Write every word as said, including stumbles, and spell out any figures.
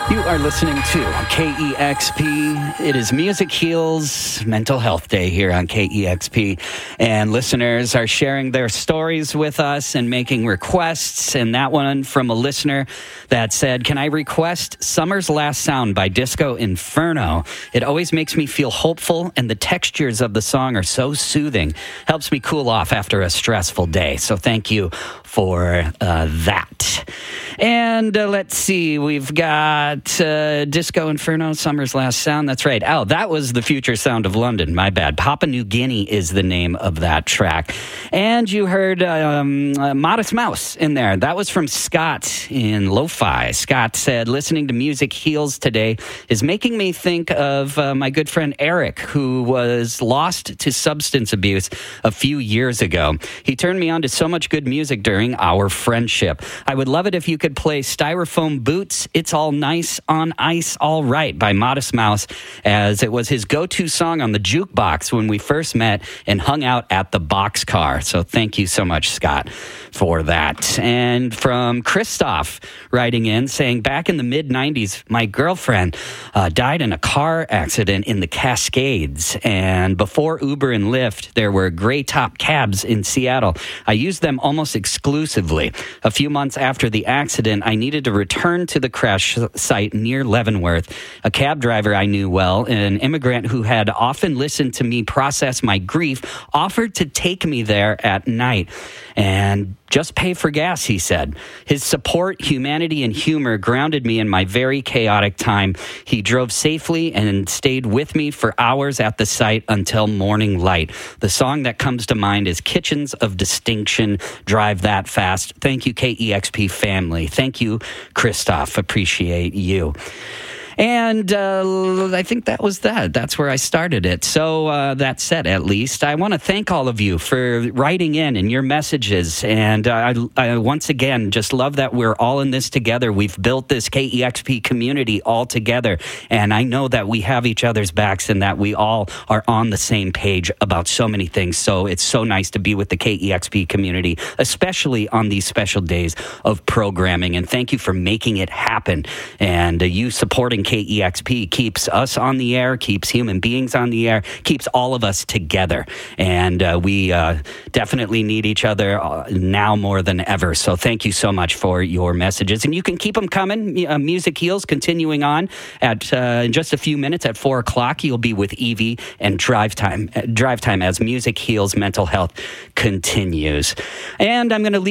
You are listening to K E X P. It is Music Heals Mental Health Day here on K E X P. And listeners are sharing their stories with us and making requests. And that one from a listener that said, can I request Summer's Last Sound by Disco Inferno? It always makes me feel hopeful, and the textures of the song are so soothing. Helps me cool off after a stressful day. So thank you for uh, that. And uh, let's see, we've got uh, Disco Inferno, Summer's Last Sound. That's right. Oh, that was the future sound of London. My bad. Papua New Guinea is the name of that track. And you heard um, uh, Modest Mouse in there. That was from Scott in Lo-Fi. Scott said, listening to Music Heals today is making me think of uh, my good friend Eric, who was lost to substance abuse a few years ago. He turned me on to so much good music during our friendship. I would love it if you could play Styrofoam Boots, It's All Nice on Ice, All Right by Modest Mouse, as it was his go-to song on the jukebox when we first met and hung out at the Boxcar. So thank you so much, Scott, for that. And from Christoph writing in saying, back in the mid nineties, my girlfriend uh, died in a car accident in the Cascades. And before Uber and Lyft, there were gray top cabs in Seattle. I used them almost exclusively. A few months after the accident, I needed to return to the crash site near Leavenworth. A cab driver I knew well, an immigrant who had often listened to me process my grief, offered to take me there at night and just pay for gas, he said. His support, humanity, and humor grounded me in my very chaotic time. He drove safely and stayed with me for hours at the site until morning light. The song that comes to mind is Kitchens of Distinction, Drive That Fast. Thank you, K E X P family. Thank you, Christoph. Appreciate you. And uh, I think that was that. That's where I started it. So uh, that said, at least, I want to thank all of you for writing in and your messages. And uh, I, I once again just love that we're all in this together. We've built this K E X P community all together. And I know that we have each other's backs and that we all are on the same page about so many things. So it's so nice to be with the K E X P community, especially on these special days of programming. And thank you for making it happen. And uh, you supporting K E X P keeps us on the air, keeps human beings on the air, keeps all of us together. And uh, we uh, definitely need each other uh, now more than ever. So thank you so much for your messages. And you can keep them coming. Uh, Music Heals continuing on at uh, in just a few minutes at four o'clock. You'll be with Evie and Drive Time, uh, Drive Time as Music Heals Mental Health continues. And I'm going to leave